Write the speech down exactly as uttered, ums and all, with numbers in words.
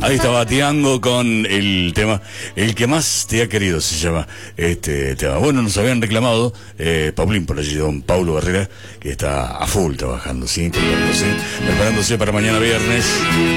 Ahí estaba Tiango con el tema El que más te ha querido, se llama este tema. Bueno, nos habían reclamado eh, Paulín, por allí, don Paulo Barrera, que está a full trabajando, ¿sí? Preparándose, preparándose para mañana viernes.